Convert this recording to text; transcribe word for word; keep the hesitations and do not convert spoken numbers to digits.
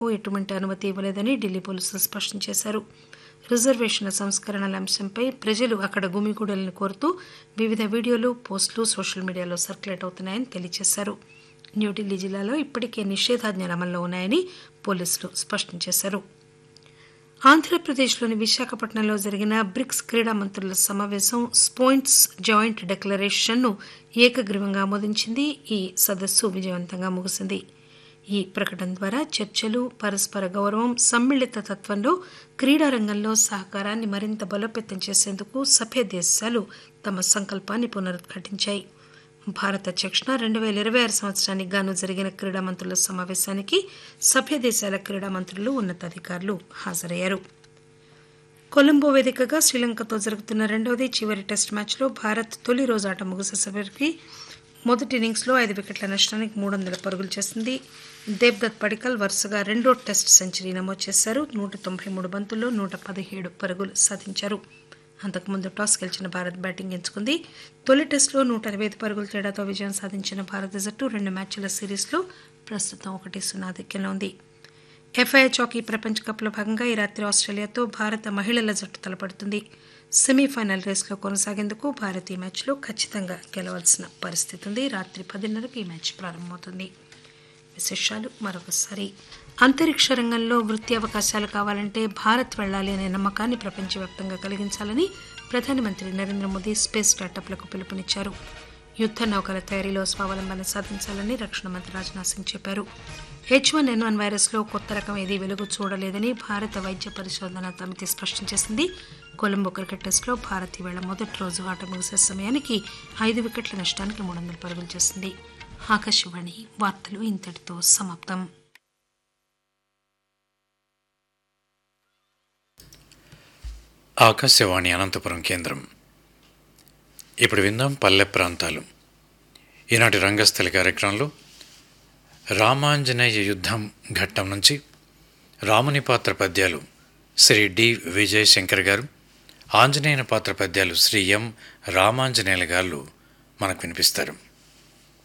ఎటువంటి అనుమతి ఇవ్వలేదని ఢిల్లీ పోలీసులు స్పష్టం చేశారు. రిజర్వేషన్ల సంస్కరణల అంశంపై ప్రజలు అక్కడ గుమిగూడాలని కోరుతూ వివిధ వీడియోలు, పోస్టులు సోషల్ మీడియాలో సర్క్యులేట్ అవుతున్నాయని తెలియజేశారు. న్యూఢిల్లీ జిల్లాలో ఇప్పటికే నిషేధాజ్ఞలు అమల్లో ఉన్నాయని పోలీసులు స్పష్టం చేశారు. ఆంధ్రప్రదేశ్లోని విశాఖపట్నంలో జరిగిన బ్రిక్స్ క్రీడా మంత్రుల సమావేశం స్పోయింట్స్ జాయింట్ డిక్లరేషన్ను ఏకగ్రీవంగా ఆమోదించింది. ఈ సదస్సు విజయవంతంగా ముగిసింది. ఈ ప్రకటన ద్వారా చర్చలు, పరస్పర గౌరవం, సమ్మిళిత తత్వంలో క్రీడారంగంలో సహకారాన్ని మరింత బలోపేతం చేసేందుకు సభ్య దేశాలు తమ సంకల్పాన్ని పునరుద్ఘాటించాయి. భారత అధ్యక్షున రెండు వేల ఇరవై ఆరు సంవత్సరానికి గాను జరిగిన క్రీడా మంత్రుల సమావేశానికి సభ్య దేశాల క్రీడా మంత్రులు, ఉన్నతాధికారులు హాజరయ్యారు. కొలంబో వేదికగా శ్రీలంకతో జరుగుతున్న రెండవది చివరి టెస్ట్ మ్యాచ్లో భారత్ తొలి రోజు ఆట ముగిసేసరికి మొదటి ఇన్నింగ్స్లో ఐదు వికెట్ల నష్టానికి మూడు వందల పరుగులు చేసింది. దేవ్దత్ పడికల్ వరుసగా రెండో టెస్ట్ సెంచరీ నమోదు చేశారు. నూట తొంభై మూడు బంతుల్లో నూట పదిహేడు పరుగులు సాధించారు. అంతకుముందు టాస్ గెలిచిన భారత్ బ్యాటింగ్ ఎంచుకుంది. తొలి టెస్టులో నూట అరవై ఐదు పరుగుల తేడాతో విజయం సాధించిన భారత జట్టు రెండు మ్యాచ్ల సిరీస్లో ప్రస్తుతం ఒకటి సున్నా ఆధిక్యంలో ఉంది. ఎఫ్ఐహెచ్ హాకీ ప్రపంచ కప్లో భాగంగా ఈ రాత్రి ఆస్ట్రేలియాతో భారత మహిళల జట్టు తలపడుతుంది. సెమీఫైనల్ రేసులో కొనసాగేందుకు భారత్ ఈ మ్యాచ్లో ఖచ్చితంగా గెలవాల్సిన పరిస్థితి ఉంది. రాత్రి పదిన్నరకు ఈ మ్యాచ్ ప్రారంభమవుతుంది. విశేషాలు మరొకసారి. అంతరిక్ష రంగంలో వృత్తి అవకాశాలు కావాలంటే భారత్ వెళ్లాలి అనే నమ్మకాన్ని ప్రపంచవ్యాప్తంగా కలిగించాలని ప్రధానమంత్రి నరేంద్ర మోదీ స్పేస్ స్టార్టప్లకు పిలుపునిచ్చారు. యుద్ద నౌకల తయారీలో స్వావలంబన సాధించాలని రక్షణ మంత్రి రాజ్నాథ్ సింగ్ చెప్పారు. హెచ్ వన్ ఎన్ వన్ వైరస్లో కొత్త రకం ఏదీ వెలుగు చూడలేదని భారత వైద్య పరిశోధన సమితి స్పష్టం చేసింది. కొలంబో క్రికెట్ టెస్టులో భారత్ ఈవేళ మొదటి రోజు ఆట ముగిసే సమయానికి ఐదు వికెట్ల నష్టానికి మూడు వందల పరుగులు చేసింది. ఆకాశవాణి వార్తలు ఇంతటితో సమాప్తం. ఆకాశవాణి అనంతపురం కేంద్రం. ఇప్పుడు విందాం పల్లె ప్రాంతాలు. ఈనాటి రంగస్థలి కార్యక్రమంలో రామాంజనేయ యుద్ధం ఘట్టం నుంచి రాముని పాత్ర పద్యాలు శ్రీ డి విజయ్ శంకర్ గారు, ఆంజనేయుని పాత్ర పద్యాలు శ్రీ ఎం రామాంజనేయుల గారు మనకు వినిపిస్తారు.